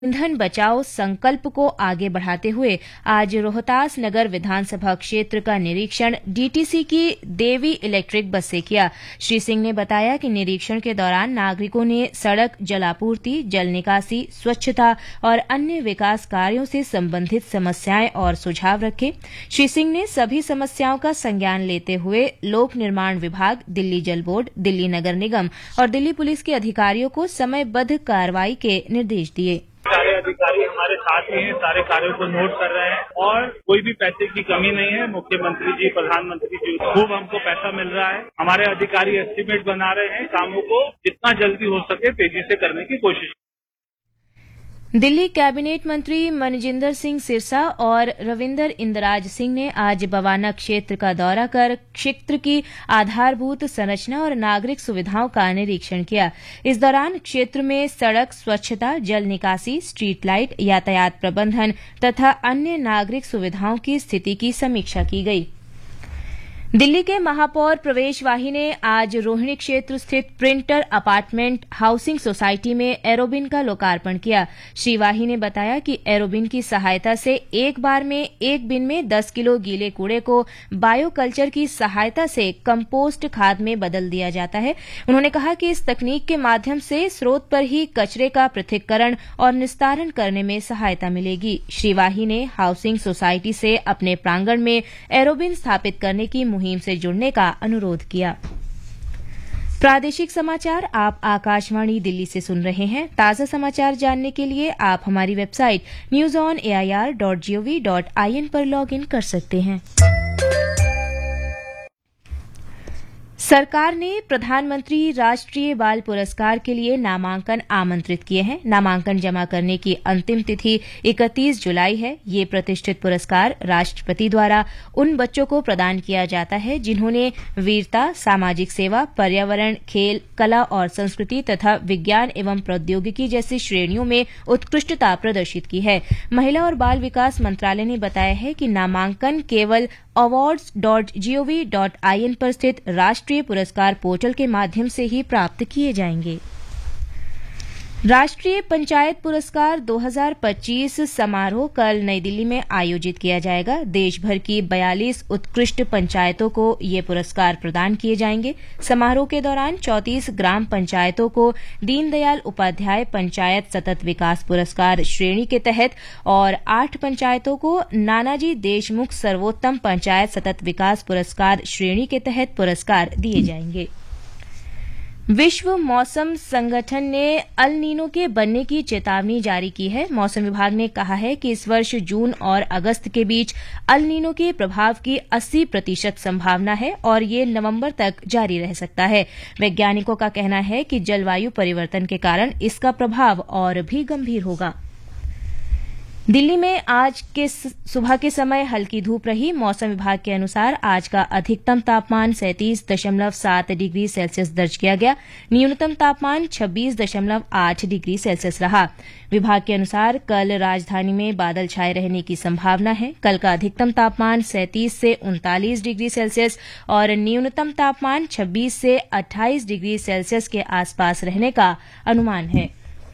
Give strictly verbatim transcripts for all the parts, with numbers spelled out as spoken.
ईंधन बचाओ संकल्प को आगे बढ़ाते हुए आज रोहतास नगर विधानसभा क्षेत्र का निरीक्षण डीटीसी की देवी इलेक्ट्रिक बस से किया। श्री सिंह ने बताया कि निरीक्षण के दौरान नागरिकों ने सड़क, जलापूर्ति, जल निकासी, स्वच्छता और अन्य विकास कार्यों से संबंधित समस्याएं और सुझाव रखे। श्री सिंह ने सभी समस्याओं का संज्ञान लेते हुए लोक निर्माण विभाग, दिल्ली जल बोर्ड, दिल्ली नगर निगम और दिल्ली पुलिस के अधिकारियों को समयबद्ध कार्रवाई के निर्देश दिए। सारे अधिकारी हमारे साथ ही हैं, सारे कार्यों को नोट कर रहे हैं और कोई भी पैसे की कमी नहीं है। मुख्यमंत्री जी, प्रधानमंत्री जी, खूब हमको पैसा मिल रहा है। हमारे अधिकारी एस्टीमेट बना रहे हैं, कामों को जितना जल्दी हो सके तेजी से करने की कोशिश। दिल्ली कैबिनेट मंत्री मनजिंदर सिंह सिरसा और रविंदर इंदराज सिंह ने आज बवाना क्षेत्र का दौरा कर क्षेत्र की आधारभूत संरचना और नागरिक सुविधाओं का निरीक्षण किया। इस दौरान क्षेत्र में सड़क, स्वच्छता, जल निकासी, स्ट्रीट लाइट, यातायात प्रबंधन तथा अन्य नागरिक सुविधाओं की स्थिति की समीक्षा की गई। दिल्ली के महापौर प्रवेश वाही ने आज रोहिणी क्षेत्र स्थित प्रिंटर अपार्टमेंट हाउसिंग सोसाइटी में एरोबिन का लोकार्पण किया। श्री वाही ने बताया कि एरोबिन की सहायता से एक बार में एक बिन में दस किलो गीले कूड़े को बायो कल्चर की सहायता से कंपोस्ट खाद में बदल दिया जाता है। उन्होंने कहा कि इस तकनीक के माध्यम से स्रोत पर ही कचरे का पृथक्करण और निस्तारण करने में सहायता मिलेगी। श्री वाही ने हाउसिंग सोसाइटी से अपने प्रांगण में एरोबिन स्थापित करने की मुहिम से जुड़ने का अनुरोध किया। प्रादेशिक समाचार आप आकाशवाणी दिल्ली से सुन रहे हैं। ताजा समाचार जानने के लिए आप हमारी website news on A I R dot G O V dot I N पर लॉग इन कर सकते हैं। सरकार ने प्रधानमंत्री राष्ट्रीय बाल पुरस्कार के लिए नामांकन आमंत्रित किए हैं। नामांकन जमा करने की अंतिम तिथि इकतीस जुलाई है। ये प्रतिष्ठित पुरस्कार राष्ट्रपति द्वारा उन बच्चों को प्रदान किया जाता है जिन्होंने वीरता, सामाजिक सेवा, पर्यावरण, खेल, कला और संस्कृति तथा विज्ञान एवं प्रौद्योगिकी जैसी श्रेणियों में उत्कृष्टता प्रदर्शित की है। महिला और बाल विकास मंत्रालय ने बताया है कि नामांकन केवल awards dot G O V dot I N पर स्थित राष्ट्रीय पुरस्कार पोर्टल के माध्यम से ही प्राप्त किए जाएंगे। राष्ट्रीय पंचायत पुरस्कार दो हज़ार पच्चीस समारोह कल नई दिल्ली में आयोजित किया जाएगा। देश भर की बयालीस उत्कृष्ट पंचायतों को ये पुरस्कार प्रदान किए जाएंगे। समारोह के दौरान चौंतीस ग्राम पंचायतों को दीनदयाल उपाध्याय पंचायत सतत विकास पुरस्कार श्रेणी के तहत और आठ पंचायतों को नानाजी देशमुख सर्वोत्तम पंचायत सतत विकास पुरस्कार श्रेणी के तहत पुरस्कार दिए जाएंगे। विश्व मौसम संगठन ने अल नीनो के बनने की चेतावनी जारी की है। मौसम विभाग ने कहा है कि इस वर्ष जून और अगस्त के बीच अल नीनो के प्रभाव की अस्सी प्रतिशत संभावना है और ये नवंबर तक जारी रह सकता है। वैज्ञानिकों का कहना है कि जलवायु परिवर्तन के कारण इसका प्रभाव और भी गंभीर होगा। दिल्ली में आज के सुबह के समय हल्की धूप रही। मौसम विभाग के अनुसार आज का अधिकतम तापमान सैंतीस दशमलव सात डिग्री सेल्सियस दर्ज किया गया। न्यूनतम तापमान छब्बीस दशमलव आठ डिग्री सेल्सियस रहा। विभाग के अनुसार कल राजधानी में बादल छाए रहने की संभावना है। कल का अधिकतम तापमान सैंतीस से उनतालीस डिग्री सेल्सियस और न्यूनतम तापमान छब्बीस से अट्ठाईस डिग्री सेल्सियस के आसपास रहने का अनुमान है।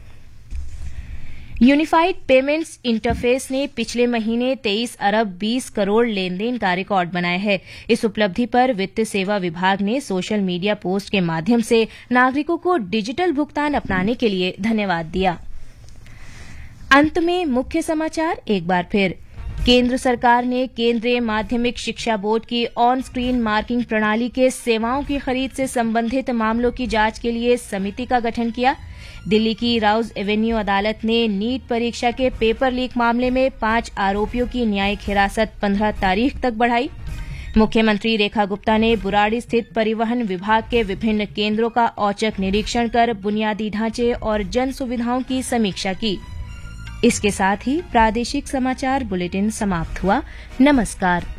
यूनिफाइड पेमेंट्स इंटरफेस ने पिछले महीने तेईस अरब बीस करोड़ लेन देन का रिकॉर्ड बनाया है। इस उपलब्धि पर वित्त सेवा विभाग ने सोशल मीडिया पोस्ट के माध्यम से नागरिकों को डिजिटल भुगतान अपनाने के लिए धन्यवाद दिया। अंत में मुख्य समाचार एक बार फिर। केंद्र सरकार ने केंद्रीय माध्यमिक शिक्षा बोर्ड की ऑन स्क्रीन मार्किंग प्रणाली के सेवाओं की खरीद से संबंधित मामलों की जांच के लिए समिति का गठन किया। दिल्ली की राउज एवेन्यू अदालत ने नीट परीक्षा के पेपर लीक मामले में पांच आरोपियों की न्यायिक हिरासत पंद्रह तारीख तक बढ़ाई। मुख्यमंत्री रेखा गुप्ता ने बुराड़ी स्थित परिवहन विभाग के विभिन्न केंद्रों का औचक निरीक्षण कर बुनियादी ढांचे और जन सुविधाओं की समीक्षा की। इसके साथ ही प्रादेशिक समाचार बुलेटिन समाप्त हुआ। नमस्कार।